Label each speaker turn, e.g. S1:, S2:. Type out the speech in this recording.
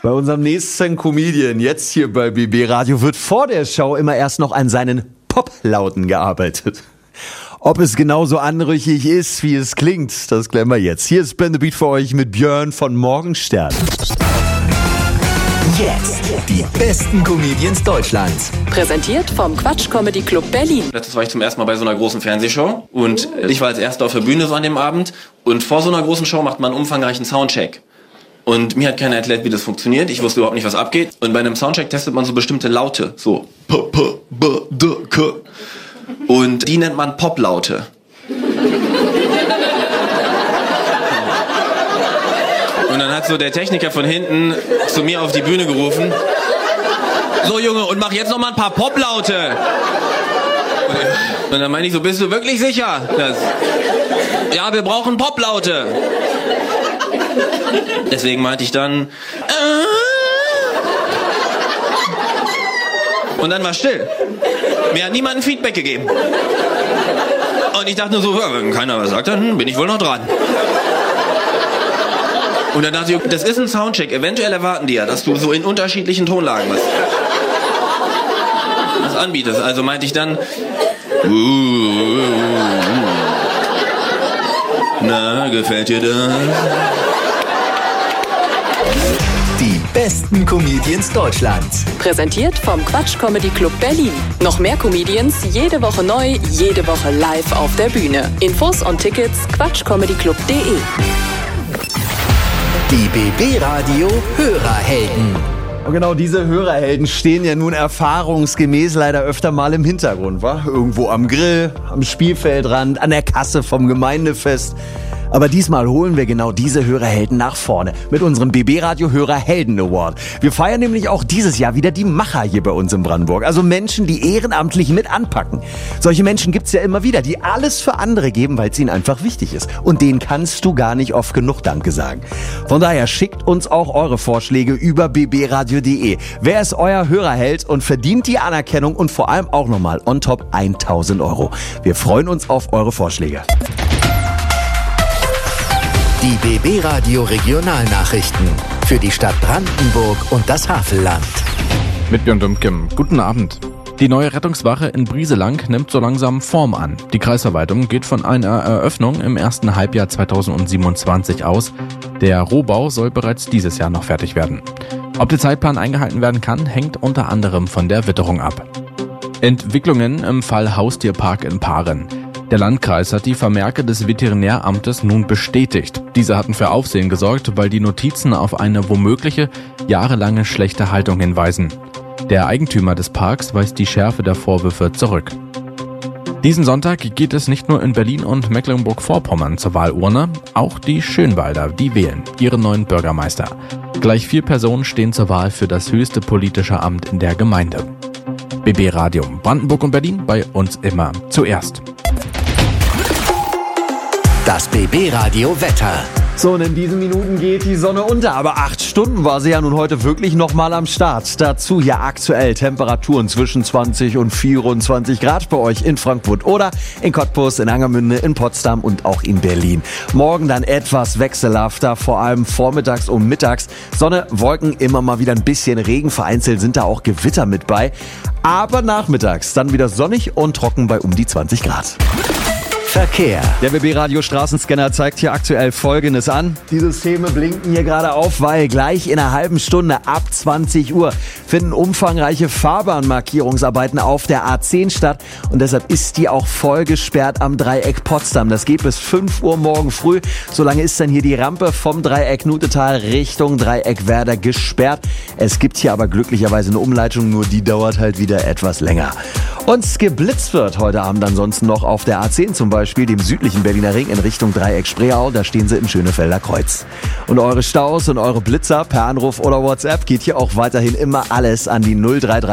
S1: Bei unserem nächsten Comedian, jetzt hier bei BB Radio, wird vor der Show immer erst noch an seinen Poplauten gearbeitet. Ob es genauso anrüchig ist, wie es klingt, das klären wir jetzt. Hier ist Ben the Beat für euch mit Björn von Morgenstern.
S2: Jetzt die besten Comedians Deutschlands.
S3: Präsentiert vom Quatsch Comedy Club Berlin.
S4: Letztes war ich zum ersten Mal bei so einer großen Fernsehshow und ich war als Erster auf der Bühne so an dem Abend und vor so einer großen Show macht man einen umfangreichen Soundcheck. Und mir hat keiner erklärt, wie das funktioniert. Ich wusste überhaupt nicht, was abgeht. Und bei einem Soundcheck testet man so bestimmte Laute. So. P, P, B, D, K. Und die nennt man Poplaute. Und dann hat so der Techniker von hinten zu mir auf die Bühne gerufen. So Junge, und mach jetzt noch mal ein paar Poplaute. Und dann meine ich so, bist du wirklich sicher? Ja, wir brauchen Poplaute. Deswegen meinte ich dann... Und dann war still. Mir hat niemand ein Feedback gegeben. Und ich dachte nur so, wenn keiner was sagt, dann bin ich wohl noch dran. Und dann dachte ich, das ist ein Soundcheck. Eventuell erwarten die ja, dass du so in unterschiedlichen Tonlagen was anbietest. Also meinte ich dann... Na, gefällt dir das?
S2: Die besten Comedians Deutschlands.
S3: Präsentiert vom Quatsch Comedy Club Berlin. Noch mehr Comedians, jede Woche neu, jede Woche live auf der Bühne. Infos und Tickets quatschcomedyclub.de.
S2: Die BB Radio Hörerhelden.
S1: Und genau diese Hörerhelden stehen ja nun erfahrungsgemäß leider öfter mal im Hintergrund, wa? Irgendwo am Grill, am Spielfeldrand, an der Kasse vom Gemeindefest. Aber diesmal holen wir genau diese Hörerhelden nach vorne mit unserem BB Radio Hörerhelden Award. Wir feiern nämlich auch dieses Jahr wieder die Macher hier bei uns in Brandenburg. Also Menschen, die ehrenamtlich mit anpacken. Solche Menschen gibt's ja immer wieder, die alles für andere geben, weil es ihnen einfach wichtig ist. Und denen kannst du gar nicht oft genug Danke sagen. Von daher schickt uns auch eure Vorschläge über bbradio.de. Wer ist euer Hörerheld und verdient die Anerkennung und vor allem auch nochmal on top 1.000 €? Wir freuen uns auf eure Vorschläge.
S2: Die BB Radio Regionalnachrichten für die Stadt Brandenburg und das Havelland.
S5: Mit Björn Dümkem. Guten Abend. Die neue Rettungswache in Brieselang nimmt so langsam Form an. Die Kreisverwaltung geht von einer Eröffnung im ersten Halbjahr 2027 aus. Der Rohbau soll bereits dieses Jahr noch fertig werden. Ob der Zeitplan eingehalten werden kann, hängt unter anderem von der Witterung ab. Entwicklungen im Fall Haustierpark in Paaren. Der Landkreis hat die Vermerke des Veterinäramtes nun bestätigt. Diese hatten für Aufsehen gesorgt, weil die Notizen auf eine womögliche jahrelange schlechte Haltung hinweisen. Der Eigentümer des Parks weist die Schärfe der Vorwürfe zurück. Diesen Sonntag geht es nicht nur in Berlin und Mecklenburg-Vorpommern zur Wahlurne, auch die Schönwalder, die wählen ihren neuen Bürgermeister. Gleich 4 Personen stehen zur Wahl für das höchste politische Amt in der Gemeinde. BB Radio Brandenburg und Berlin, bei uns immer zuerst.
S2: Das BB Radio Wetter.
S1: So, und in diesen Minuten geht die Sonne unter, aber 8 Stunden war sie ja nun heute wirklich nochmal am Start. Dazu ja aktuell Temperaturen zwischen 20 und 24 Grad bei euch in Frankfurt oder in Cottbus, in Angermünde, in Potsdam und auch in Berlin. Morgen dann etwas wechselhafter, vor allem vormittags und mittags. Sonne, Wolken, immer mal wieder ein bisschen Regen, vereinzelt sind da auch Gewitter mit bei. Aber nachmittags dann wieder sonnig und trocken bei um die 20 Grad.
S2: Verkehr.
S1: Der BB Radio Straßenscanner zeigt hier aktuell Folgendes an. Die Systeme blinken hier gerade auf, weil gleich in einer halben Stunde ab 20 Uhr finden umfangreiche Fahrbahnmarkierungsarbeiten auf der A10 statt und deshalb ist die auch voll gesperrt am Dreieck Potsdam. Das geht bis 5 Uhr morgen früh. Solange ist dann hier die Rampe vom Dreieck Nutetal Richtung Dreieck Werder gesperrt. Es gibt hier aber glücklicherweise eine Umleitung, nur die dauert halt wieder etwas länger. Und geblitzt wird heute Abend ansonsten noch auf der A10 zum Beispiel, dem südlichen Berliner Ring in Richtung Dreieck Spreeau. Da stehen sie im Schönefelder Kreuz. Und eure Staus und eure Blitzer per Anruf oder WhatsApp geht hier auch weiterhin immer alles an die 033